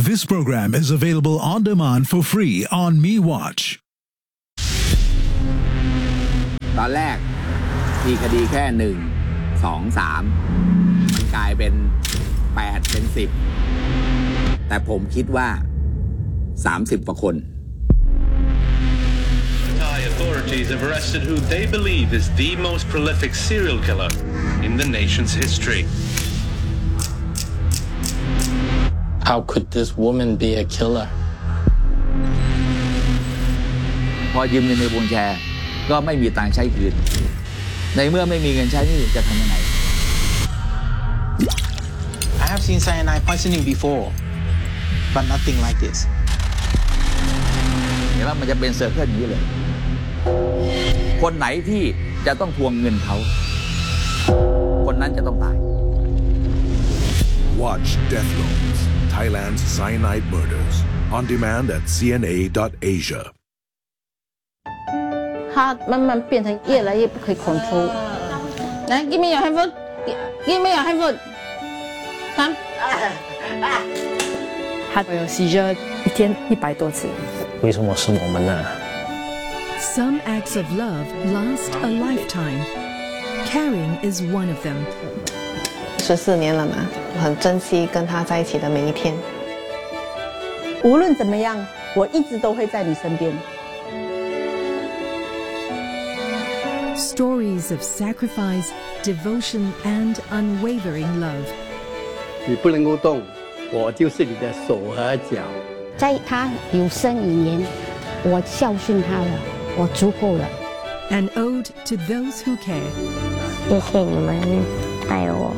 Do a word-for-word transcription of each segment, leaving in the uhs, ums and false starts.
This program is available on demand for free on MeWatch. ตอนแรกมีคดีแค่หนึ่งสองสามมันกลายเป็นแปดเป็นสิบแต่ผมคิดว่าสามสิบกว่าคน Thai authorities have arrested who they believe is the most prolific serial killer in the nation's history. How could this woman be a killer? พอยืมเงินในวงแชร์ก็ไม่มีตังค์ใช้คืนในเมื่อไม่มีเงินใช้นี่จะทำยังไง I have seen cyanide poisoning before, but nothing like this. เห็นว่ามันจะเป็นเซอร์เคิลอย่างนี้เลยคนไหนที่จะต้องทวงเงินเขาคนนั้นจะต้องตาย Watch Death Loans, Thailand's Cyanide Murders, on demand at c n a dot asia. 它慢慢变成越来越不可以控制。来 ，Give me your handphone. Give me your handphone. Come. 他有seizure一天一百多次。 为什么是我们呢？ Some acts of love last a lifetime. Caring is one of them. 十四年了嘛，我很珍惜跟他在一起的每一天。 无论怎么样，我一直都会在你身边。 Stories of sacrifice, devotion, and unwavering love. 你不能够动，我就是你的手和脚。 在他有生以年，我孝顺他了，我足够了。 An ode to those who care. 谢谢你们爱我。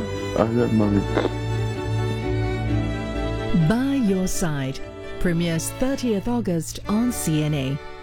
By Your Side premieres thirtieth August on C N A.